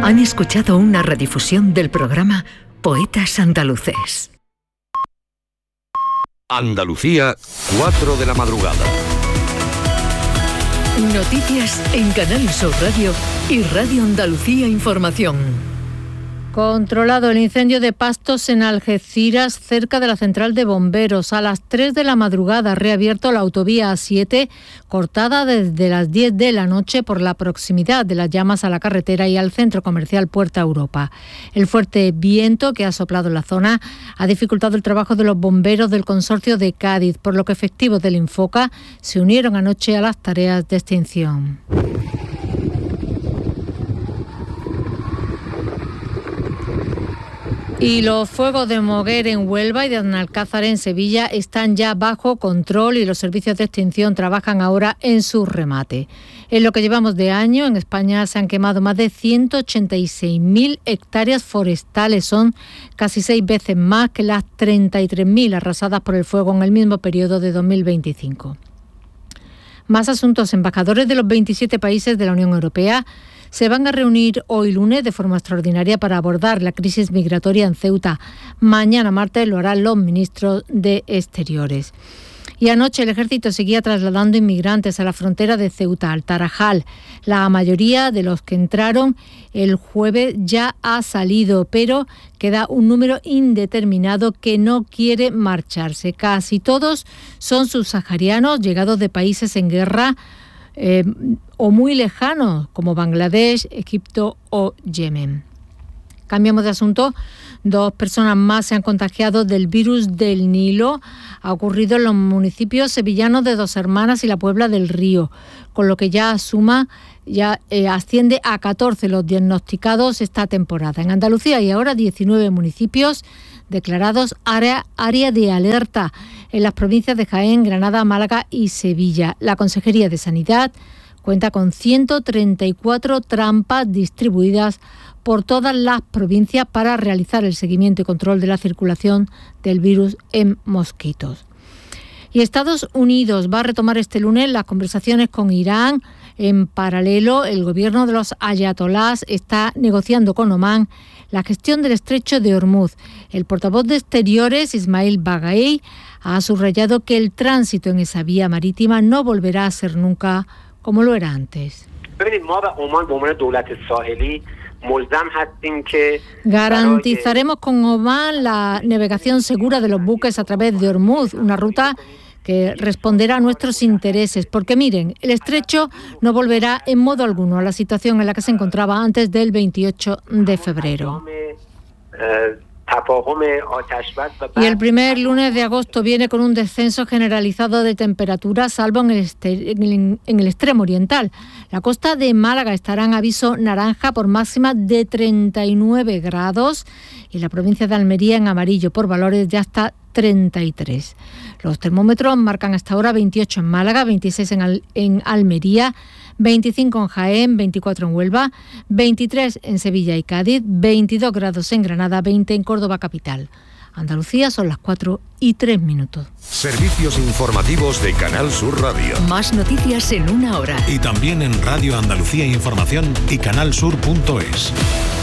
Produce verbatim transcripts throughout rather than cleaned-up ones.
Han escuchado una redifusión del programa Poetas Andaluces. Andalucía, cuatro de la madrugada. Noticias en Canal Sur Radio y Radio Andalucía Información. Controlado el incendio de pastos en Algeciras, cerca de la central de bomberos. A las tres de la madrugada ha reabierto la autovía A siete, cortada desde las diez de la noche por la proximidad de las llamas a la carretera y al centro comercial Puerta Europa. El fuerte viento que ha soplado en la zona ha dificultado el trabajo de los bomberos del consorcio de Cádiz, por lo que efectivos del Infoca se unieron anoche a las tareas de extinción. Y los fuegos de Moguer en Huelva y de Alcázar en Sevilla están ya bajo control y los servicios de extinción trabajan ahora en su remate. En lo que llevamos de año, en España se han quemado más de ciento ochenta y seis mil hectáreas forestales. Son casi seis veces más que las treinta y tres mil arrasadas por el fuego en el mismo periodo de dos mil veinticinco. Más asuntos. Embajadores de los veintisiete países de la Unión Europea se van a reunir hoy lunes de forma extraordinaria para abordar la crisis migratoria en Ceuta. Mañana martes lo harán los ministros de Exteriores. Y anoche el ejército seguía trasladando inmigrantes a la frontera de Ceuta, al Tarajal. La mayoría de los que entraron el jueves ya ha salido, pero queda un número indeterminado que no quiere marcharse. Casi todos son subsaharianos llegados de países en guerra, Eh, o muy lejanos, como Bangladesh, Egipto o Yemen. Cambiamos de asunto. Dos personas más se han contagiado del virus del Nilo. Ha ocurrido en los municipios sevillanos de Dos Hermanas y la Puebla del Río, con lo que ya suma, ya eh, asciende a catorce los diagnosticados esta temporada. En Andalucía hay ahora diecinueve municipios declarados área, área de alerta en las provincias de Jaén, Granada, Málaga y Sevilla. La Consejería de Sanidad cuenta con ciento treinta y cuatro trampas distribuidas por todas las provincias para realizar el seguimiento y control de la circulación del virus en mosquitos. Y Estados Unidos va a retomar este lunes las conversaciones con Irán. En paralelo, el gobierno de los ayatolás está negociando con Omán la gestión del estrecho de Hormuz. El portavoz de Exteriores, Ismail Baghaei, ha subrayado que el tránsito en esa vía marítima no volverá a ser nunca como lo era antes. Garantizaremos con Omán la navegación segura de los buques a través de Hormuz, una ruta que responderá a nuestros intereses, porque miren, el estrecho no volverá en modo alguno a la situación en la que se encontraba antes del veintiocho de febrero. Y el primer lunes de agosto viene con un descenso generalizado de temperatura, salvo en el, este, en el extremo oriental. La costa de Málaga estará en aviso naranja por máxima de treinta y nueve grados y la provincia de Almería en amarillo por valores de hasta treinta y tres. Los termómetros marcan hasta ahora veintiocho en Málaga, veintiséis en, Al- en Almería, veinticinco en Jaén, veinticuatro en Huelva, veintitrés en Sevilla y Cádiz, veintidós grados en Granada, veinte en Córdoba capital. Andalucía son las cuatro y tres minutos. Servicios informativos de Canal Sur Radio. Más noticias en una hora. Y también en Radio Andalucía Información y canalsur punto es.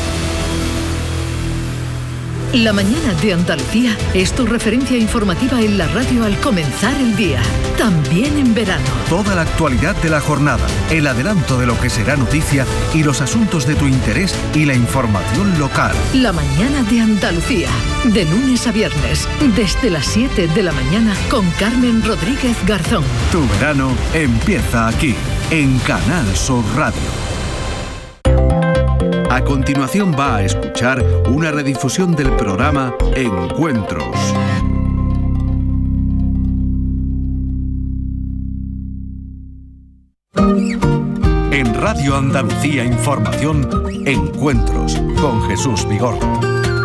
La mañana de Andalucía es tu referencia informativa en la radio al comenzar el día, también en verano. Toda la actualidad de la jornada, el adelanto de lo que será noticia y los asuntos de tu interés y la información local. La mañana de Andalucía, de lunes a viernes, desde las siete de la mañana con Carmen Rodríguez Garzón. Tu verano empieza aquí, en Canal Sur Radio. A continuación va a escuchar una redifusión del programa Encuentros. En Radio Andalucía Información, Encuentros con Jesús Vigorra.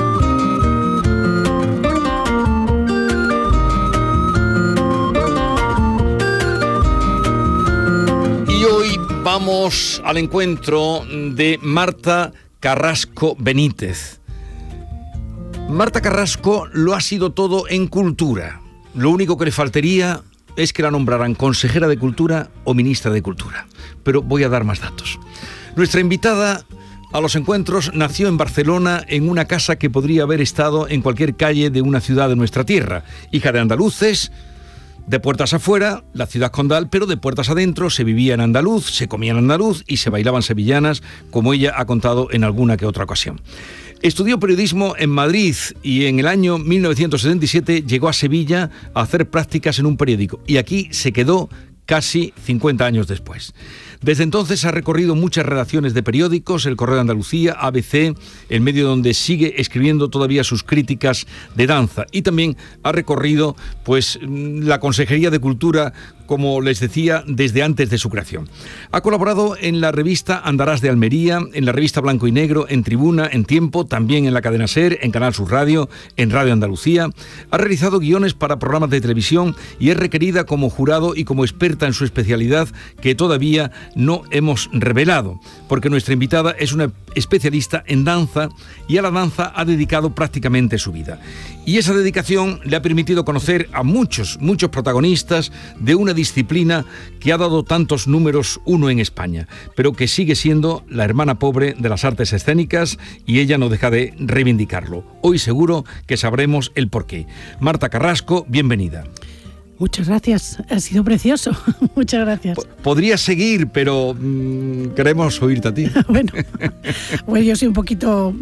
Y hoy vamos al encuentro de Marta Carrasco Benítez. Marta Carrasco lo ha sido todo en cultura. Lo único que le faltaría es que la nombraran consejera de Cultura o ministra de Cultura. Pero voy a dar más datos. Nuestra invitada a los encuentros, nació en Barcelona en una casa que podría haber estado en cualquier calle de una ciudad de nuestra tierra. Hija de andaluces, de puertas afuera, la ciudad condal, pero de puertas adentro se vivía en andaluz, se comía en andaluz y se bailaban sevillanas, como ella ha contado en alguna que otra ocasión. Estudió periodismo en Madrid y en el año mil novecientos setenta y siete llegó a Sevilla a hacer prácticas en un periódico y aquí se quedó casi cincuenta años después. Desde entonces ha recorrido muchas redacciones de periódicos, El Correo de Andalucía, A B C, el medio donde sigue escribiendo todavía sus críticas de danza, y también ha recorrido pues la Consejería de Cultura, como les decía, desde antes de su creación. Ha colaborado en la revista Andarás de Almería, en la revista Blanco y Negro, en Tribuna, en Tiempo, también en la cadena SER, en Canal Sur Radio, en Radio Andalucía. Ha realizado guiones para programas de televisión y es requerida como jurado y como experta en su especialidad, que todavía no hemos revelado, porque nuestra invitada es una especialista en danza y a la danza ha dedicado prácticamente su vida. Y esa dedicación le ha permitido conocer a muchos, muchos protagonistas de una disciplina que ha dado tantos números uno en España, pero que sigue siendo la hermana pobre de las artes escénicas y ella no deja de reivindicarlo. Hoy seguro que sabremos el porqué. Marta Carrasco, bienvenida. Muchas gracias, ha sido precioso. Muchas gracias. Podrías seguir, pero mmm, queremos oírte a ti. Bueno, bueno, yo soy un poquito...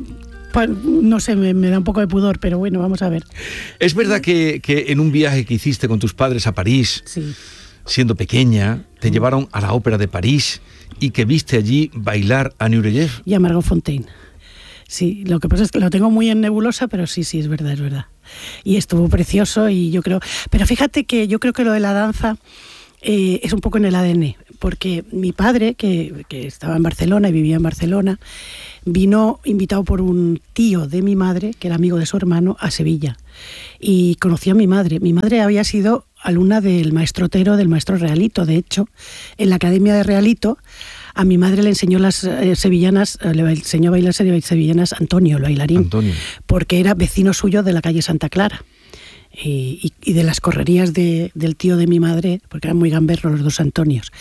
No sé, me, me da un poco de pudor, pero bueno, vamos a ver. ¿Es verdad que, que en un viaje que hiciste con tus padres a París, sí, siendo pequeña, te mm. llevaron a la Ópera de París y que viste allí bailar a Nureyev? Y a Margot Fonteyn. Sí, lo que pasa es que lo tengo muy en nebulosa, pero sí, sí, es verdad, es verdad. Y estuvo precioso y yo creo... Pero fíjate que yo creo que lo de la danza eh, es un poco en el A D N, porque mi padre, que, que estaba en Barcelona y vivía en Barcelona, vino invitado por un tío de mi madre, que era amigo de su hermano, a Sevilla. Y conoció a mi madre. Mi madre había sido alumna del maestro Otero, del maestro Realito. De hecho, en la Academia de Realito, a mi madre le enseñó las eh, sevillanas, eh, le enseñó a bailar sevillanas Antonio, el bailarín, Antonio, porque era vecino suyo de la calle Santa Clara. Y, y, y de las correrías de, del tío de mi madre, porque eran muy gamberros los dos Antonios.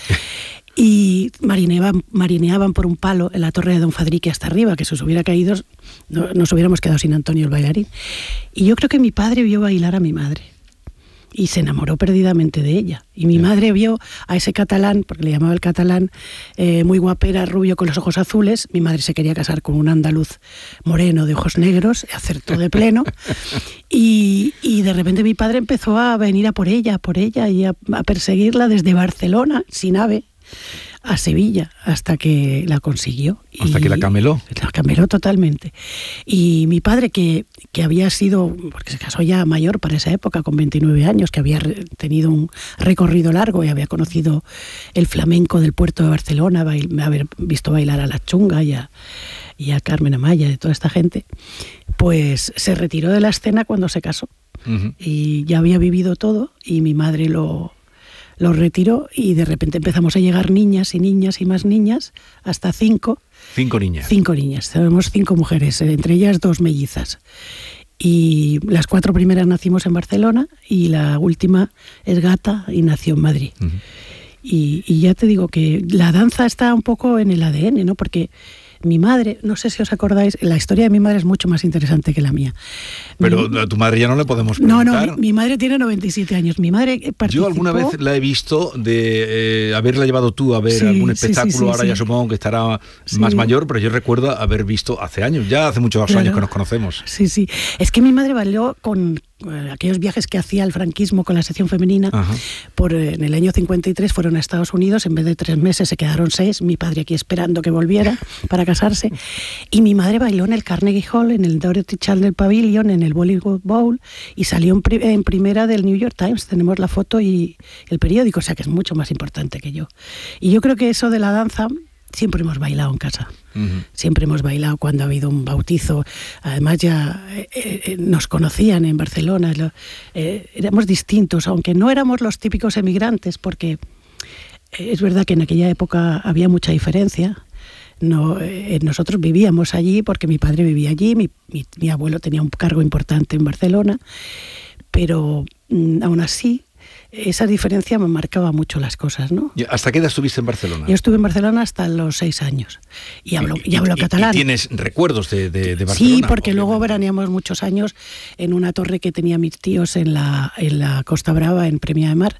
Y marineaban, marineaban por un palo en la torre de Don Fadrique hasta arriba, que si os hubiera caído no, nos hubiéramos quedado sin Antonio el bailarín. Y yo creo que mi padre vio bailar a mi madre y se enamoró perdidamente de ella. Y mi madre vio a ese catalán, porque le llamaba el catalán, eh, muy guapera, rubio con los ojos azules. Mi madre se quería casar con un andaluz moreno de ojos negros, acertó de pleno. y, y de repente mi padre empezó a venir a por ella, a por ella y a, a perseguirla desde Barcelona, sin ave, a Sevilla, hasta que la consiguió. Hasta y que la cameló. La cameló totalmente. Y mi padre, que, que había sido, porque se casó ya mayor para esa época, con veintinueve años, que había re, tenido un recorrido largo y había conocido el flamenco del puerto de Barcelona, bail, haber visto bailar a La Chunga y a, y a Carmen Amaya, de toda esta gente, pues se retiró de la escena cuando se casó. Uh-huh. Y ya había vivido todo y mi madre lo... lo retiró y de repente empezamos a llegar niñas y niñas y más niñas, hasta cinco. Cinco niñas. Cinco niñas, tenemos cinco mujeres, entre ellas dos mellizas. Y las cuatro primeras nacimos en Barcelona y la última es gata y nació en Madrid. Uh-huh. Y, y ya te digo que la danza está un poco en el A D N, ¿no? Porque mi madre, no sé si os acordáis, la historia de mi madre es mucho más interesante que la mía. Pero mi, a tu madre ya no le podemos preguntar. No, no, mi, mi madre tiene noventa y siete años. Mi madre participó... Yo alguna vez la he visto de eh, haberla llevado tú a ver sí, algún espectáculo, sí, sí, sí, ahora sí. Ya supongo que estará sí. más mayor, pero yo recuerdo haber visto hace años, ya hace muchos claro. años que nos conocemos. Sí, sí. Es que mi madre bailó con aquellos viajes que hacía el franquismo con la sección femenina. Por, en el año cincuenta y tres fueron a Estados Unidos, en vez de tres meses se quedaron seis, mi padre aquí esperando que volviera para casarse, y mi madre bailó en el Carnegie Hall, en el Dorothy Chandler Pavilion, en el Bollywood Bowl, y salió en, pri- en primera del New York Times, tenemos la foto y el periódico, o sea que es mucho más importante que yo. Y yo creo que eso de la danza, siempre hemos bailado en casa. Uh-huh. Siempre hemos bailado cuando ha habido un bautizo. Además ya eh, eh, nos conocían en Barcelona. Lo, eh, éramos distintos, aunque no éramos los típicos emigrantes, porque eh, es verdad que en aquella época había mucha diferencia. No, eh, nosotros vivíamos allí porque mi padre vivía allí, mi, mi, mi abuelo tenía un cargo importante en Barcelona, pero mm, aún así esa diferencia me marcaba mucho las cosas, ¿no? ¿Hasta qué edad estuviste en Barcelona? Yo estuve en Barcelona hasta los seis años y hablo, y, y hablo y, catalán. ¿Y tienes recuerdos de, de, de Barcelona? Sí, porque obviamente. Luego veraneamos muchos años en una torre que tenía mis tíos en la, en la Costa Brava, en Premià de Mar.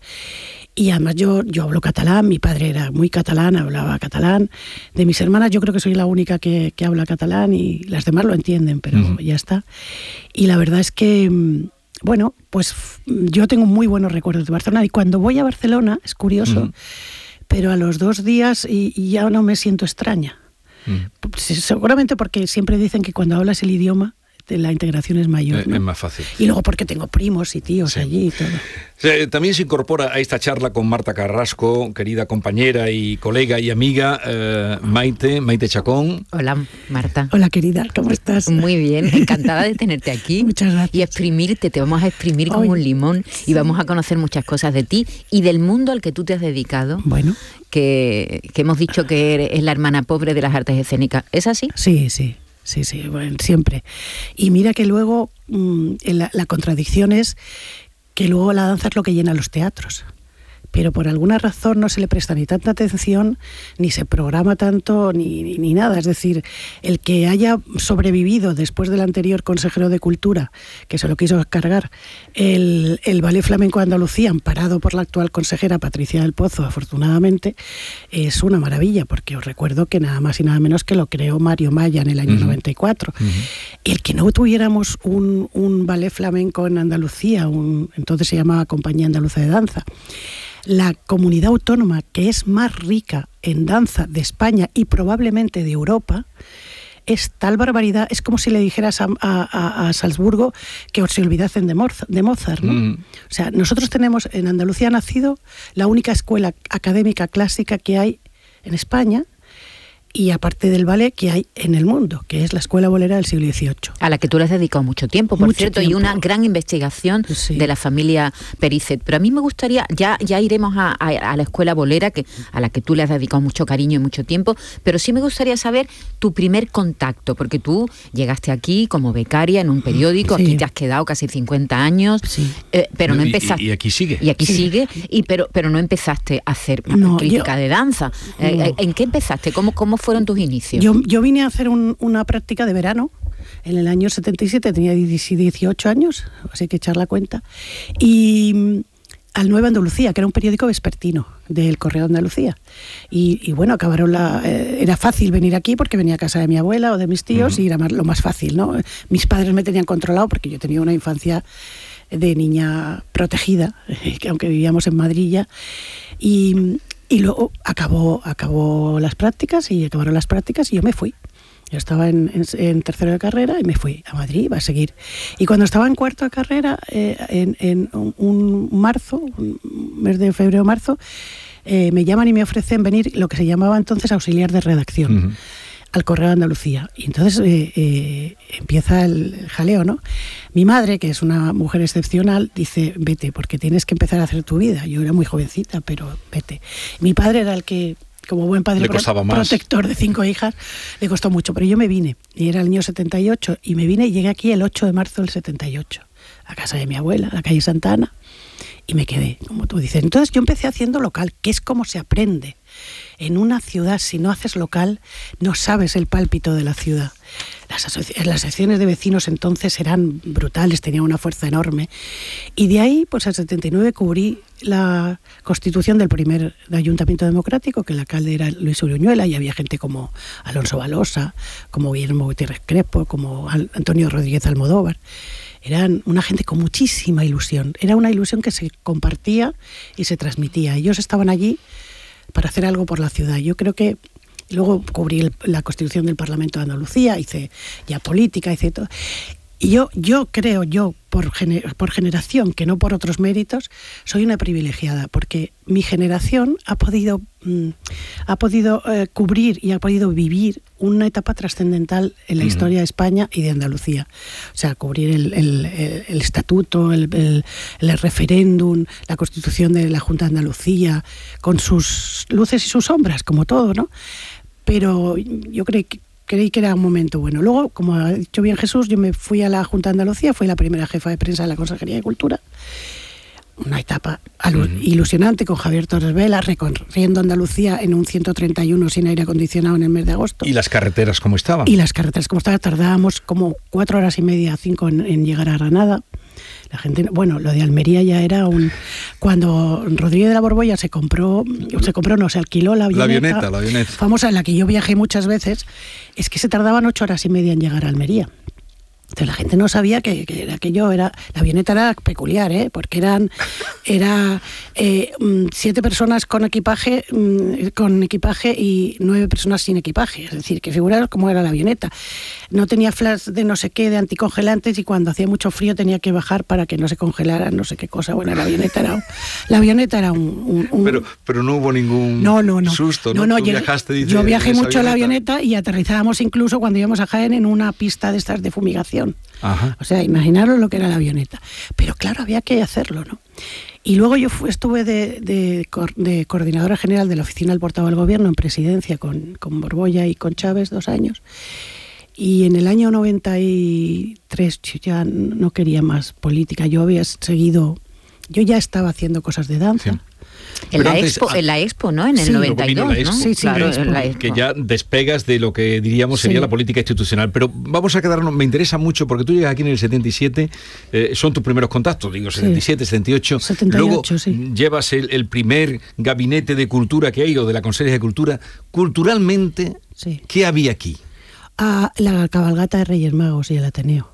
Y además yo, yo hablo catalán, mi padre era muy catalán, hablaba catalán. De mis hermanas yo creo que soy la única que, que habla catalán y las demás lo entienden, pero uh-huh. ya está. Y la verdad es que... Bueno, pues yo tengo muy buenos recuerdos de Barcelona y cuando voy a Barcelona, es curioso, uh-huh. pero a los dos días y, y ya no me siento extraña. Uh-huh. Seguramente porque siempre dicen que cuando hablas el idioma la integración es mayor, ¿no? Es más fácil. Y luego porque tengo primos y tíos sí. allí y todo. También se incorpora a esta charla con Marta Carrasco, querida compañera y colega y amiga, eh, Maite, Maite Chacón. Hola, Marta. Hola, querida, ¿cómo estás? Muy bien, encantada de tenerte aquí. Muchas gracias. Y exprimirte, te vamos a exprimir como Hoy. un limón y vamos a conocer muchas cosas de ti y del mundo al que tú te has dedicado. Bueno. Que, que hemos dicho que eres, es la hermana pobre de las artes escénicas. ¿Es así? Sí, sí. Sí, sí, bueno, siempre. Y mira que luego mmm, la, la contradicción es que luego la danza es lo que llena los teatros. Pero por alguna razón no se le presta ni tanta atención, ni se programa tanto, ni, ni, ni nada. Es decir, el que haya sobrevivido después del anterior consejero de Cultura, que se lo quiso cargar, el, el Ballet Flamenco de Andalucía, amparado por la actual consejera Patricia del Pozo, afortunadamente, es una maravilla, porque os recuerdo que nada más y nada menos que lo creó Mario Maya en el año uh-huh. noventa y cuatro. Uh-huh. El que no tuviéramos un, un ballet flamenco en Andalucía, un, entonces se llamaba Compañía Andaluza de Danza, la comunidad autónoma que es más rica en danza de España y probablemente de Europa, es tal barbaridad, es como si le dijeras a, a, a Salzburgo que os se olvidasen de Mozart, de Mozart, ¿no? Mm. O sea, nosotros tenemos, en Andalucía ha nacido la única escuela académica clásica que hay en España, y aparte del ballet que hay en el mundo, que es la Escuela Bolera del siglo dieciocho. A la que tú le has dedicado mucho tiempo, por mucho cierto, tiempo. Y una gran investigación sí. de la familia Pericet. Pero a mí me gustaría, ya, ya iremos a, a, a la Escuela Bolera, que, a la que tú le has dedicado mucho cariño y mucho tiempo, pero sí me gustaría saber tu primer contacto, porque tú llegaste aquí como becaria en un periódico, sí. aquí te has quedado casi cincuenta años, sí. eh, pero no, no empezaste... Y, y aquí sigue. Y aquí sí. sigue, y pero, pero no empezaste a hacer no, crítica yo, de danza. Eh, no. ¿En qué empezaste? ¿Cómo, cómo fueron tus inicios? Yo, yo vine a hacer un, una práctica de verano en el año setenta y siete, tenía dieciocho años, así que echar la cuenta, y al Nueva Andalucía, que era un periódico vespertino del Correo de Andalucía. Y, y bueno, acabaron la... Eh, era fácil venir aquí porque venía a casa de mi abuela o de mis tíos uh-huh. y era más, lo más fácil, ¿no? Mis padres me tenían controlado porque yo tenía una infancia de niña protegida, eh, aunque vivíamos en Madrid ya, y... Y luego acabó, acabó las prácticas y acabaron las prácticas y yo me fui. Yo estaba en, en, en tercero de carrera y me fui a Madrid, iba a seguir. Y cuando estaba en cuarto de carrera, eh, en, en un, un marzo, un mes de febrero o marzo, eh, me llaman y me ofrecen venir lo que se llamaba entonces auxiliar de redacción. Uh-huh. Al Correo de Andalucía. Y entonces eh, eh, empieza el jaleo, ¿no? Mi madre, que es una mujer excepcional, dice, vete, porque tienes que empezar a hacer tu vida. Yo era muy jovencita, pero vete. Mi padre era el que, como buen padre pro- protector de cinco hijas, le costó mucho, pero yo me vine. Y era el año setenta y ocho, y me vine y llegué aquí el ocho de marzo del setenta y ocho, a casa de mi abuela, a la calle Santa Ana, y me quedé, como tú dices. Entonces yo empecé haciendo local, que es como se aprende. En una ciudad, si no haces local, no sabes el pálpito de la ciudad. Las, asoci- las secciones de vecinos entonces eran brutales, tenían una fuerza enorme. Y de ahí, pues al setenta y nueve cubrí la constitución del primer ayuntamiento democrático, que el alcalde era Luis Uruñuela, y había gente como Alonso Balosa, como Guillermo Gutiérrez Crespo, como Antonio Rodríguez Almodóvar. Eran una gente con muchísima ilusión. Era una ilusión que se compartía y se transmitía. Ellos estaban allí para hacer algo por la ciudad. Yo creo que luego cubrí el, la constitución del Parlamento de Andalucía, hice ya política, hice todo. Y yo, yo creo, yo por, gener, por generación, que no por otros méritos, soy una privilegiada, porque mi generación ha podido, mm, ha podido eh, cubrir y ha podido vivir una etapa trascendental en la uh-huh. historia de España y de Andalucía. O sea, cubrir el, el, el, el estatuto, el, el, el referéndum, la constitución de la Junta de Andalucía, con sus luces y sus sombras, como todo, ¿no? Pero yo creo que creí que era un momento bueno. Luego, como ha dicho bien Jesús, yo me fui a la Junta de Andalucía, fui la primera jefa de prensa de la Consejería de Cultura. una etapa alu- uh-huh. ilusionante con Javier Torres Vela, recorriendo Andalucía en un ciento treinta y uno sin aire acondicionado en el mes de agosto. ¿Y las carreteras cómo estaban? Y las carreteras como estaban, tardábamos como cuatro horas y media, cinco en, en llegar a Granada. La gente, bueno, lo de Almería ya era un... Cuando Rodríguez de la Borbolla se compró, se compró, no, se alquiló la avioneta, la avioneta, la avioneta famosa en la que yo viajé muchas veces, es que se tardaban ocho horas y media en llegar a Almería. Entonces la gente no sabía que, que aquello era... La avioneta era peculiar, ¿eh? Porque eran era eh, siete personas con equipaje con equipaje y nueve personas sin equipaje. Es decir, que figuraros cómo era la avioneta. No tenía flash de no sé qué, de anticongelantes, y cuando hacía mucho frío tenía que bajar para que no se congelara no sé qué cosa. Bueno, la avioneta era un, la avioneta era un... un, un... Pero, pero no hubo ningún no, no, no. susto, ¿no? no, no Tú yo, viajaste, dice, yo viajé mucho avioneta. a la avioneta y aterrizábamos incluso cuando íbamos a Jaén en una pista de estas de fumigación. Ajá. O sea, imaginaros lo que era la avioneta. Pero claro, había que hacerlo, ¿no? Y luego yo fui, estuve de, de, de coordinadora general de la oficina del portavoz del gobierno en presidencia con, con Borbolla y con Chávez dos años. Y en el año noventa y tres yo ya no quería más política. Yo había seguido, yo ya estaba haciendo cosas de danza. Sí. En la, antes, Expo, en la Expo, ¿no? En el sí, noventa y dos, Expo, ¿no? Sí, sí, claro, la Expo, en la Expo. Que ya despegas de lo que diríamos sería sí. la política institucional. Pero vamos a quedarnos, me interesa mucho, porque tú llegas aquí en el setenta y siete, eh, son tus primeros contactos, digo, setenta y siete, sí. setenta y ocho. setenta y ocho, Luego sí. llevas el, el primer gabinete de cultura que hay, o de la Consejería de Cultura. Culturalmente, sí. ¿qué había aquí? Ah, la cabalgata de Reyes Magos y el Ateneo.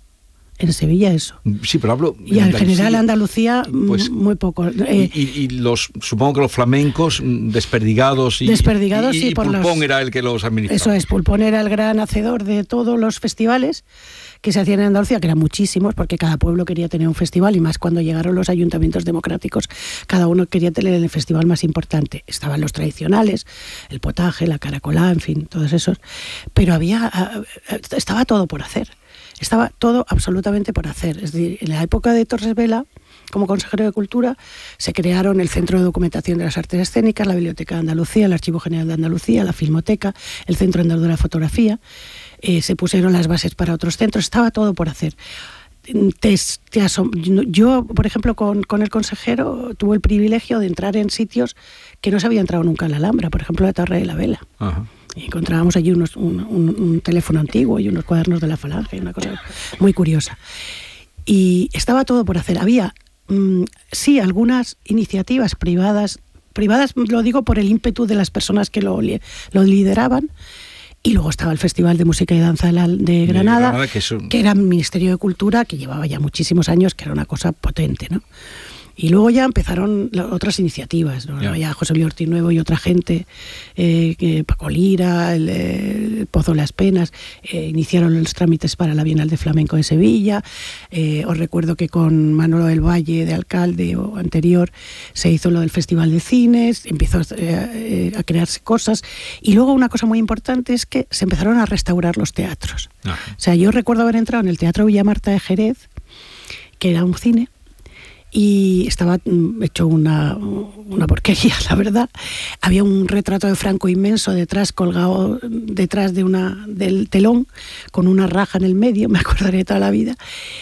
En Sevilla eso. Sí, pero hablo... Y en general Andalucía, pues, muy poco. Eh, y, y, y los, supongo que los flamencos desperdigados y... Desperdigados, y, sí, y por Pulpón los, era el que los administraba. Eso es, Pulpón era el gran hacedor de todos los festivales que se hacían en Andalucía, que eran muchísimos, porque cada pueblo quería tener un festival, y más cuando llegaron los ayuntamientos democráticos, cada uno quería tener el festival más importante. Estaban los tradicionales, el potaje, la caracolá, en fin, todos esos. Pero había, estaba todo por hacer. Estaba todo absolutamente por hacer. Es decir, en la época de Torres Vela, como consejero de Cultura, se crearon el Centro de Documentación de las Artes Escénicas, la Biblioteca de Andalucía, el Archivo General de Andalucía, la Filmoteca, el Centro Andaluz de la Fotografía. Eh, se pusieron las bases para otros centros. Estaba todo por hacer. Te, te asom- yo, por ejemplo, con, con el consejero tuve el privilegio de entrar en sitios que no se había entrado nunca en la Alhambra, por ejemplo, la Torre de la Vela. Ajá. Y encontrábamos allí unos, un, un, un teléfono antiguo y unos cuadernos de la Falange, una cosa muy curiosa. Y estaba todo por hacer. Había, mmm, sí, algunas iniciativas privadas, privadas lo digo por el ímpetu de las personas que lo, lo lideraban. Y luego estaba el Festival de Música y Danza de, la, de Granada, de Granada que, es un... que era el Ministerio de Cultura, que llevaba ya muchísimos años, que era una cosa potente, ¿no? Y luego ya empezaron otras iniciativas, ¿no? Yeah. Ya José Luis Ortiz Nuevo y otra gente, eh, que Paco Lira, el, el Pozo de las Penas, eh, iniciaron los trámites para la Bienal de Flamenco de Sevilla. Eh, os recuerdo que con Manolo del Valle, de alcalde o anterior, se hizo lo del Festival de Cines, empezó eh, a crearse cosas. Y luego una cosa muy importante es que se empezaron a restaurar los teatros. Ajá. O sea, yo recuerdo haber entrado en el Teatro Villa Marta de Jerez, que era un cine, y estaba hecho una, una porquería, la verdad. Había un retrato de Franco inmenso detrás, colgado detrás de una, del telón, con una raja en el medio, me acordaré toda la vida.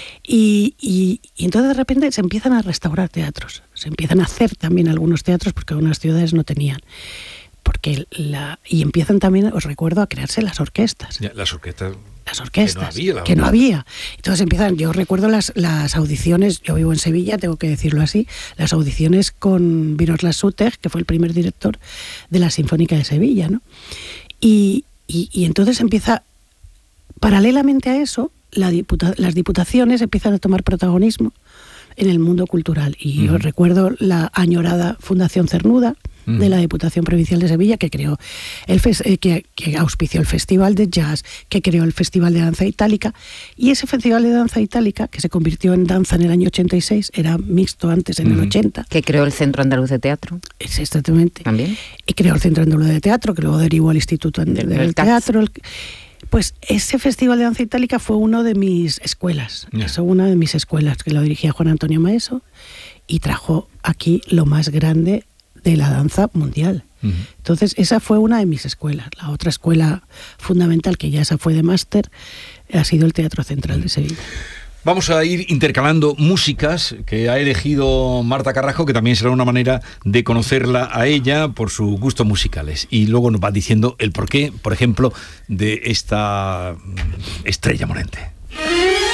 Y, y, y entonces de repente se empiezan a restaurar teatros, se empiezan a hacer también algunos teatros, porque algunas ciudades no tenían. Porque la, y empiezan también, os recuerdo, a crearse las orquestas. Ya, las orquestas... Las orquestas, que no había. Que no había. Entonces empiezan, yo recuerdo las, las audiciones, yo vivo en Sevilla, tengo que decirlo así, las audiciones con Miroslav Suter, que fue el primer director de la Sinfónica de Sevilla, ¿no? Y, y, y entonces empieza, paralelamente a eso, la diputa, las diputaciones empiezan a tomar protagonismo en el mundo cultural. Y uh-huh. yo recuerdo la añorada Fundación Cernuda, de la Diputación Provincial de Sevilla, que creó el fes- eh, que, que auspició el Festival de Jazz, que creó el Festival de Danza Itálica, y ese Festival de Danza Itálica, que se convirtió en danza en el año ochenta y seis, era mixto antes en mm. el ochenta. Que creó el Centro Andaluz de Teatro. Es exactamente. También. Y creó el Centro Andaluz de Teatro, que luego derivó al Instituto del, del Teatro. El, pues ese Festival de Danza Itálica fue uno de mis escuelas, yeah. Eso una de mis escuelas, que lo dirigía Juan Antonio Maeso, y trajo aquí lo más grande de la danza mundial. Uh-huh. Entonces, esa fue una de mis escuelas. La otra escuela fundamental, que ya esa fue de máster, ha sido el Teatro Central uh-huh. de Sevilla. Vamos a ir intercalando músicas que ha elegido Marta Carrasco, que también será una manera de conocerla a ella por sus gustos musicales. Y luego nos va diciendo el porqué, por ejemplo, de esta Estrella Morente.